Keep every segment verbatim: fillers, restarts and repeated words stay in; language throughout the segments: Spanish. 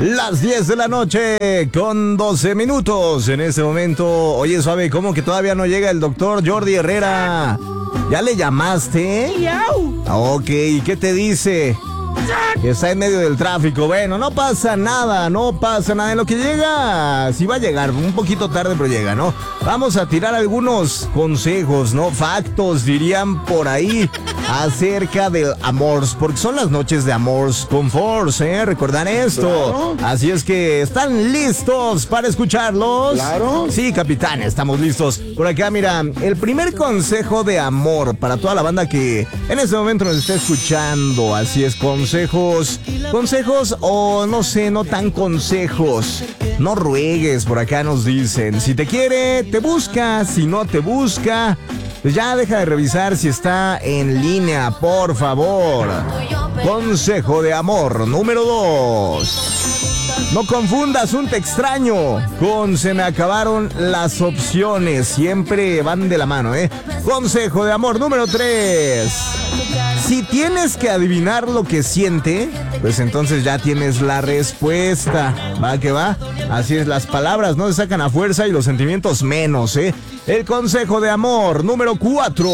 Las diez de la noche con doce minutos en este momento. Oye, suave, ¿cómo que todavía no llega el doctor Jordi Herrera? ¿Ya le llamaste? Ok, ¿y qué te dice? Que está en medio del tráfico. Bueno, no pasa nada, no pasa nada. En lo que llega, sí va a llegar, un poquito tarde, pero llega, ¿no? Vamos a tirar algunos consejos, ¿no? Factos, dirían por ahí, acerca del amor, porque son las noches de amor con Force, ¿eh? Recuerdan esto. Claro. Así es que, ¿están listos para escucharlos? Claro. Sí, capitán, estamos listos. Por acá, mira, el primer consejo de amor para toda la banda que en este momento nos está escuchando. Así es, consejos, consejos o no sé, no tan consejos. No ruegues, por acá nos dicen. Si te quiere, te busca. Si no te busca, pues ya deja de revisar si está en línea, por favor. Consejo de amor número dos. No confundas un te extraño con se me acabaron las opciones. Siempre van de la mano, ¿eh? Consejo de amor número tres. Si tienes que adivinar lo que siente, pues entonces ya tienes la respuesta. ¿Va que va? Así es, las palabras no se sacan a fuerza y los sentimientos menos, ¿eh? El consejo de amor número cuatro.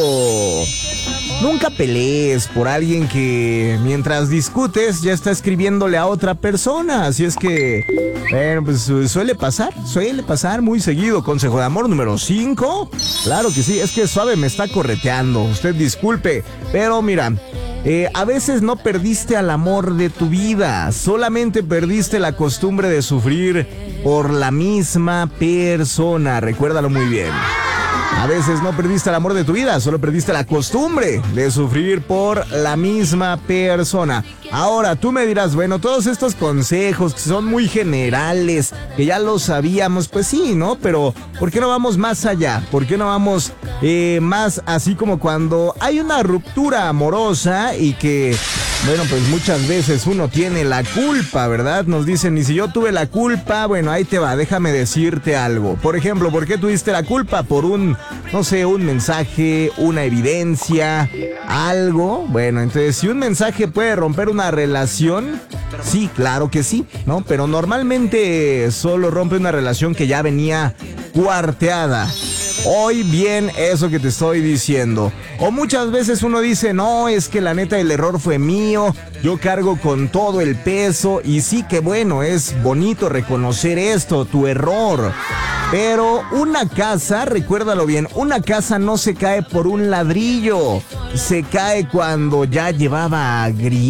Nunca pelees por alguien que mientras discutes ya está escribiéndole a otra persona. Así es que, bueno, pues suele pasar, suele pasar muy seguido. Consejo de amor número cinco. Claro que sí, es que suave me está correteando. Usted disculpe, pero mira, eh, a veces no perdiste al amor de tu vida. Solamente perdiste la costumbre de sufrir por la misma persona. Recuérdalo muy bien. A veces no perdiste el amor de tu vida, solo perdiste la costumbre de sufrir por la misma persona. Ahora, tú me dirás, bueno, todos estos consejos que son muy generales, que ya lo sabíamos, pues sí, ¿no? Pero, ¿por qué no vamos más allá? ¿Por qué no vamos eh, más así como cuando hay una ruptura amorosa y que, bueno, pues muchas veces uno tiene la culpa, ¿verdad? Nos dicen, y si yo tuve la culpa, bueno, ahí te va, déjame decirte algo. Por ejemplo, ¿por qué tuviste la culpa? Por un, no sé, un mensaje, una evidencia, algo. Bueno, entonces, si un mensaje puede romper una relación, sí, claro que sí, ¿no? Pero normalmente solo rompe una relación que ya venía cuarteada. Hoy bien eso que te estoy diciendo. O muchas veces uno dice, no, es que la neta el error fue mío, yo cargo con todo el peso. Y sí que bueno, es bonito reconocer esto, tu error. Pero una casa, recuérdalo bien, una casa no se cae por un ladrillo, se cae cuando ya llevaba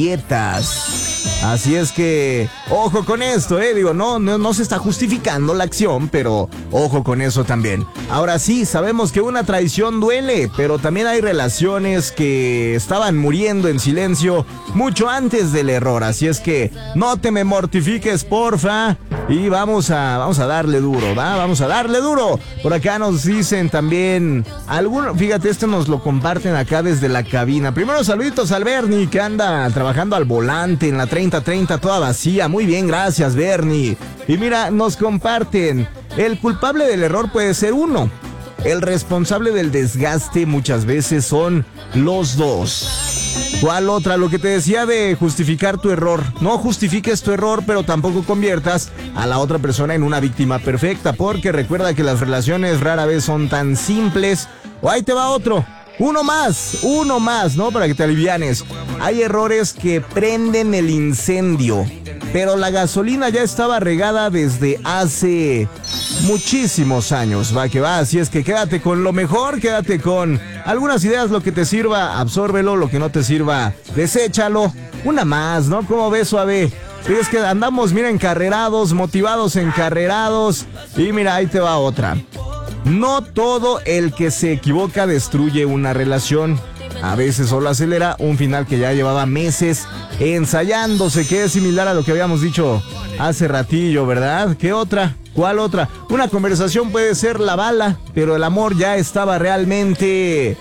grietas. Así es que, ojo con esto, eh, digo, no, no, no se está justificando la acción, pero ojo con eso también. Ahora sí, sabemos que una traición duele, pero también hay relaciones que estaban muriendo en silencio mucho antes del error, así es que no te me mortifiques, porfa, y vamos a, vamos a darle duro, ¿va? Vamos a darle duro. Por acá nos dicen también, algunos, fíjate, esto nos lo comparten acá desde la cabina. Primero saluditos al Bernie, que anda trabajando al volante en la treinta treinta toda vacía. Muy bien, gracias, Bernie. Y mira, nos comparten, el culpable del error puede ser uno. El responsable del desgaste muchas veces son los dos. ¿Cuál otra? Lo que te decía de justificar tu error. No justifiques tu error, pero tampoco conviertas a la otra persona en una víctima perfecta, porque recuerda que las relaciones rara vez son tan simples. O ahí te va otro. Uno más, uno más, ¿no? Para que te alivianes. Hay errores que prenden el incendio, pero la gasolina ya estaba regada desde hace muchísimos años. Va que va, así es que quédate con lo mejor, quédate con algunas ideas, lo que te sirva, absórbelo, lo que no te sirva, deséchalo. Una más, ¿no? ¿Cómo ves, suave? Es que andamos, mira, encarrerados, motivados, encarrerados. Y mira, ahí te va otra. No todo el que se equivoca destruye una relación. A veces solo acelera un final que ya llevaba meses ensayándose, que es similar a lo que habíamos dicho hace ratillo, ¿verdad? ¿Qué otra? ¿Cuál otra? Una conversación puede ser la bala, pero el amor ya estaba realmente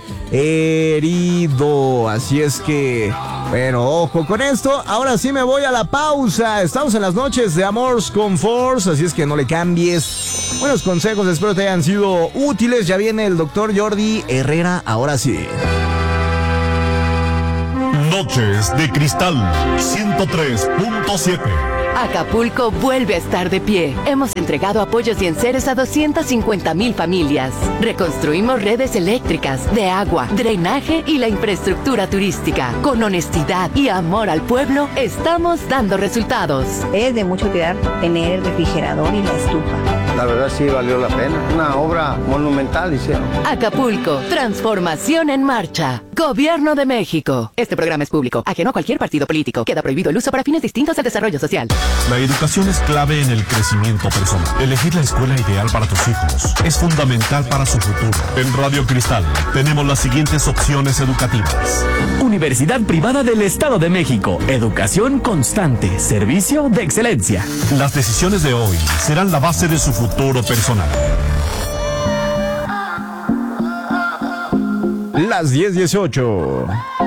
herido. Así es que, bueno, ojo con esto. Ahora sí me voy a la pausa. Estamos en las noches de Amors con Force, así es que no le cambies. Buenos consejos, espero te hayan sido útiles. Ya viene el doctor Jordi Herrera, ahora sí. Noches de Cristal ciento tres punto siete. Acapulco vuelve a estar de pie. Hemos entregado apoyos y enseres a doscientas cincuenta mil familias. Reconstruimos redes eléctricas, de agua, drenaje y la infraestructura turística. Con honestidad y amor al pueblo, estamos dando resultados. Es de mucho cuidar tener el refrigerador y la estufa. La verdad sí valió la pena. Una obra monumental hicieron. Acapulco, transformación en marcha. Gobierno de México. Este programa es público, ajeno a cualquier partido político. Queda prohibido el uso para fines distintos del desarrollo social. La educación es clave en el crecimiento personal. Elegir la escuela ideal para tus hijos es fundamental para su futuro. En Radio Cristal tenemos las siguientes opciones educativas. Universidad Privada del Estado de México. Educación constante. Servicio de excelencia. Las decisiones de hoy serán la base de su futuro personal. Las diez dieciocho.